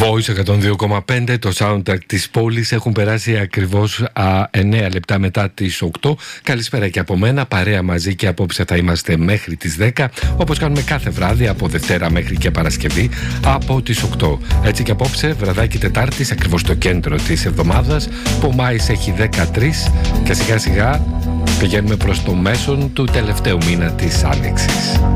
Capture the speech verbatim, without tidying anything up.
Voice εκατόν δύο κόμμα πέντε, το soundtrack της πόλης. Έχουν περάσει ακριβώς α, εννέα λεπτά μετά τις οκτώ. Καλησπέρα και από μένα, παρέα μαζί και απόψε θα είμαστε μέχρι τις δέκα, όπως κάνουμε κάθε βράδυ από Δευτέρα μέχρι και Παρασκευή από τις οκτώ. Έτσι και απόψε, βραδάκι Τετάρτης, ακριβώς στο κέντρο της εβδομάδας, που ο Μάης έχει δεκατρείς και σιγά σιγά πηγαίνουμε προς το μέσον του τελευταίου μήνα της Άνοιξης.